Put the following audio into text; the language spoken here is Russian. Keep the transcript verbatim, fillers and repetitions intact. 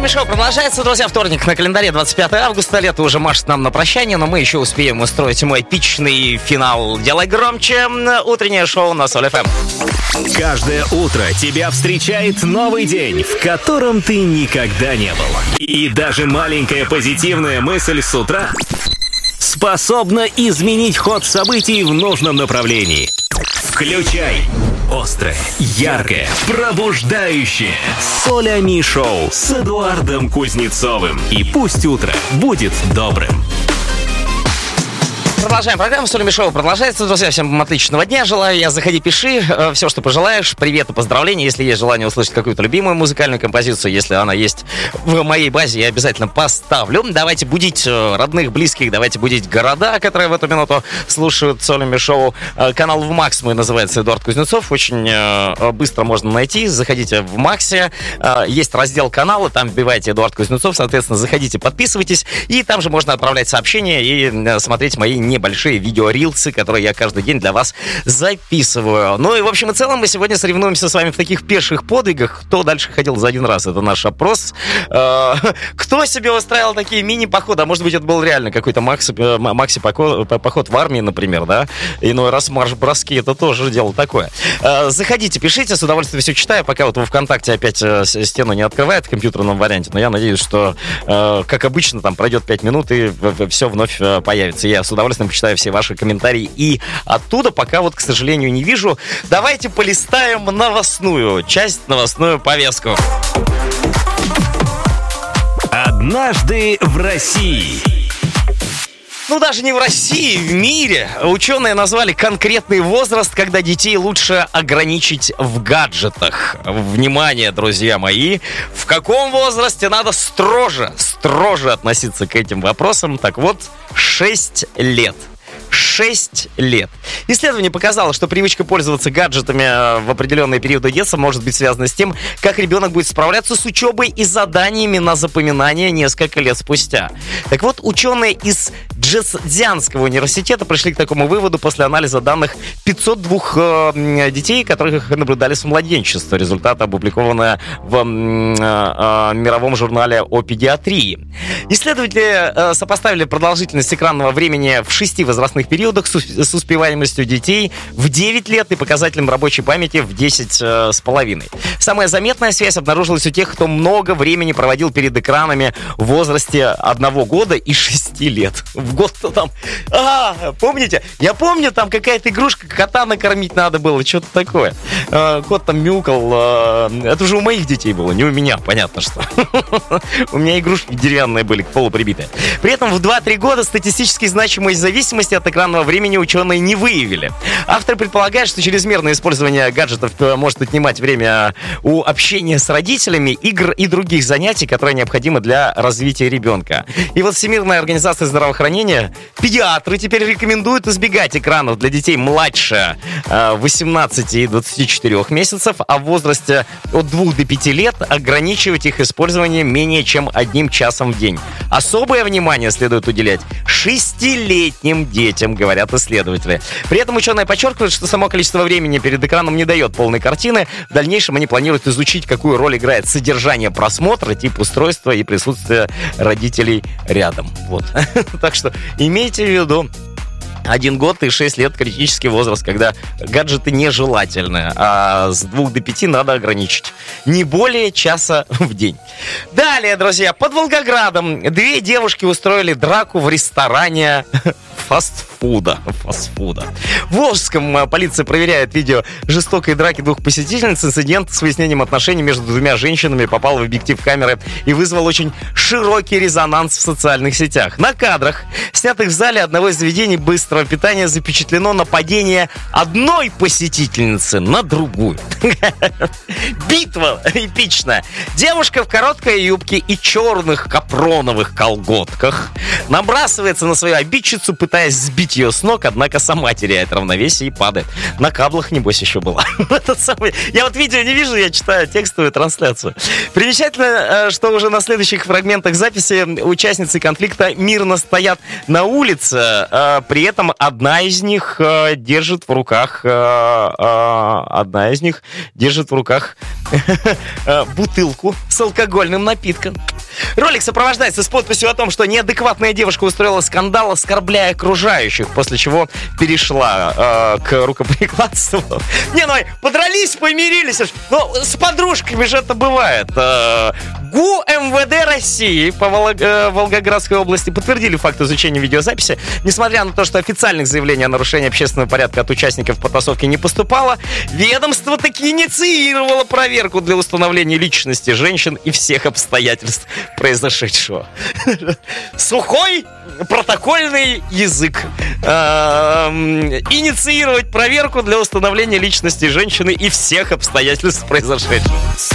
Соломи Шоу продолжается, друзья. Вторник на календаре, двадцать пятое августа. Лето уже машет нам на прощание, но мы еще успеем устроить ему эпичный финал. Делай громче. Утреннее шоу на Соль эф эм. Каждое утро тебя встречает новый день, в котором ты никогда не был. И даже маленькая позитивная мысль с утра способна изменить ход событий в нужном направлении. Включай острое, яркое, пробуждающее Соломи Шоу с Эдуардом Кузнецовым. И пусть утро будет добрым. Продолжаем программу. Соломи Шоу продолжается. Друзья, всем отличного дня желаю я. Заходи, пиши э, все, что пожелаешь. Привет и поздравления. Если есть желание услышать какую-то любимую музыкальную композицию, если она есть в моей базе, я обязательно поставлю. Давайте будить э, родных, близких, давайте будить города, которые в эту минуту слушают Соломи Шоу. Э, канал в Макс мой называется Эдуард Кузнецов. Очень э, быстро можно найти. Заходите в Максе. Э, есть раздел канала, там вбивайте Эдуард Кузнецов. Соответственно, заходите, подписывайтесь. И там же можно отправлять сообщения и э, смотреть мои небольшие видеорилсы, которые я каждый день для вас записываю. Ну и в общем и целом мы сегодня соревнуемся с вами в таких пеших подвигах. Кто дальше ходил за один раз? Это наш опрос. Кто себе устраивал такие мини-походы? А может быть, это был реально какой-то макси-поход в армии, например, да? Иной раз марш-броски, это тоже дело такое. Заходите, пишите, с удовольствием все читаю, пока вот во ВКонтакте опять стену не открывает в компьютерном варианте. Но я надеюсь, что, как обычно, там пройдет пять минут и все вновь появится. Я с удовольствием почитаю все ваши комментарии и оттуда пока вот, к сожалению, не вижу. Давайте полистаем новостную часть, новостную повестку. Однажды в России. Ну, даже не в России, в мире. Ученые назвали конкретный возраст, когда детей лучше ограничить в гаджетах. Внимание, друзья мои, в каком возрасте надо строже, строже относиться к этим вопросам? Так вот, шесть лет. шесть лет. Исследование показало, что привычка пользоваться гаджетами в определенные периоды детства может быть связана с тем, как ребенок будет справляться с учебой и заданиями на запоминание несколько лет спустя. Так вот, ученые из Джезянского университета пришли к такому выводу после анализа данных пятисот двух э, детей, которых наблюдали с младенчества. Результаты опубликованы в э, э, мировом журнале о педиатрии. Исследователи э, сопоставили продолжительность экранного времени в шести возрастных периодах с, с успеваемостью детей в девять лет и показателем рабочей памяти в десять э, с половиной. Самая заметная связь обнаружилась у тех, кто много времени проводил перед экранами в возрасте одного года и шести лет. В год-то там... А, помните? Я помню, там какая-то игрушка, кота накормить надо было, что-то такое. Э, кот там мяукал. Э, это уже у моих детей было, не у меня, понятно что. У меня игрушки деревянные были, полуприбитые. При этом в два-три года статистически значимой зависимости от экранного времени ученые не выявили. Авторы предполагают, что чрезмерное использование гаджетов может отнимать время у общения с родителями, игр и других занятий, которые необходимы для развития ребенка. И вот Всемирная организация здравоохранения, педиатры теперь рекомендуют избегать экранов для детей младше восемнадцати и двадцати четырёх месяцев, а в возрасте от двух до пяти лет ограничивать их использование менее чем одним часом в день. Особое внимание следует уделять шестилетним детям, говорят исследователи. При этом ученые подчеркивают, что само количество времени перед экраном не дает полной картины. В дальнейшем они планируют изучить, какую роль играет содержание просмотра, тип устройства и присутствие родителей рядом. Вот. Так что имейте в виду, один год и шесть лет критический возраст, когда гаджеты нежелательны, а с двух до пяти надо ограничить. Не более часа в день. Далее, друзья, под Волгоградом две девушки устроили драку в ресторане фастфуда. Фастфуда. В Волжском полиция проверяет видео жестокой драки двух посетительниц. Инцидент с выяснением отношений между двумя женщинами попал в объектив камеры и вызвал очень широкий резонанс в социальных сетях. На кадрах, снятых в зале одного из заведений быстрого питания, запечатлено нападение одной посетительницы на другую. Битва эпичная. Девушка в короткой юбке и черных капроновых колготках набрасывается на свою обидчицу, пытаясь сбить ее с ног, однако сама теряет равновесие и падает. На каблах, небось, еще была. Я вот видео не вижу, я читаю текстовую трансляцию. Примечательно, что уже на следующих фрагментах записи участницы конфликта мирно стоят на улице. При этом одна из них держит в руках одна из них держит в руках бутылку с алкогольным напитком. Ролик сопровождается с подписью о том, что неадекватная девушка устроила скандал, оскорбляя окружающих, после чего перешла э, к рукоприкладству. Не, ну, подрались, помирились. Ну, с подружками же это бывает. Э, ГУ МВД России по Волг... э, Волгоградской области подтвердили факт изучения видеозаписи. Несмотря на то, что официальных заявлений о нарушении общественного порядка от участников потасовки не поступало, ведомство таки инициировало проверку для установления личности женщин и всех обстоятельств произошедшего. Сухой протокольный язык. Инициировать проверку для установления личности женщины и всех обстоятельств произошедшего.